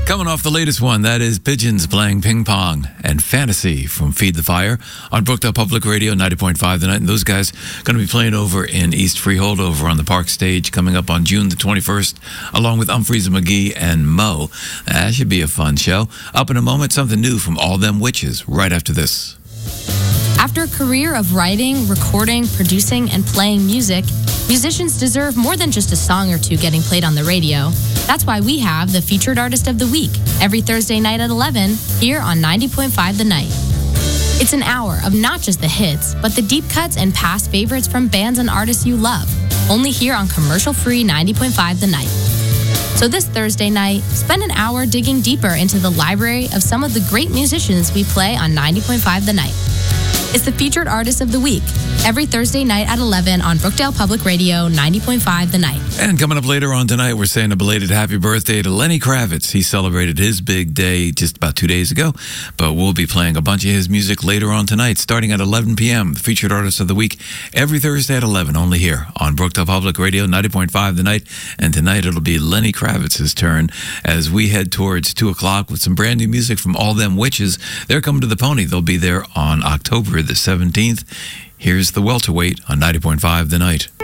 Coming off the latest one, that is Pigeons playing Ping Pong and Fantasy from Feed the Fire on Brookdale Public Radio, 90.5 tonight. And those guys going to be playing over in East Freehold over on the Park Stage coming up on June the 21st, along with Humphreys McGee and Mo. That should be a fun show. Up in a moment, something new from All Them Witches right after this. After a career of writing, recording, producing, and playing music, musicians deserve more than just a song or two getting played on the radio. That's why we have the Featured Artist of the Week every Thursday night at 11 here on 90.5 The Night. It's an hour of not just the hits, but the deep cuts and past favorites from bands and artists you love, only here on commercial-free 90.5 The Night. So this Thursday night, spend an hour digging deeper into the library of some of the great musicians we play on 90.5 The Night. It's the Featured Artist of the Week, every Thursday night at 11 on Brookdale Public Radio, 90.5 The Night. And coming up later on tonight, we're saying a belated happy birthday to Lenny Kravitz. He celebrated his big day just about 2 days ago, but we'll be playing a bunch of his music later on tonight, starting at 11 p.m., the Featured Artist of the Week, every Thursday at 11, only here on Brookdale Public Radio, 90.5 The Night. And tonight it'll be Lenny Kravitz's turn as we head towards 2 o'clock with some brand new music from All Them Witches. They're coming to the Pony. They'll be there on October the 17th. Here's the Welterweight on 90.5 The Night.